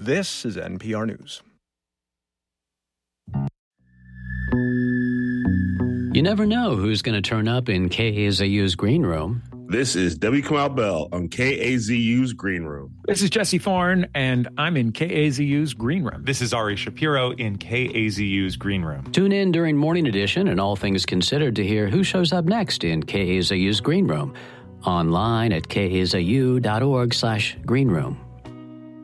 This is NPR News. You never know who's going to turn up in KAZU's Green Room. This is W. Kamau Bell on KAZU's Green Room. This is Jesse Thorne, and I'm in KAZU's Green Room. This is Ari Shapiro in KAZU's Green Room. Tune in during Morning Edition and All Things Considered to hear who shows up next in KAZU's Green Room. Online at kazu.org/greenroom.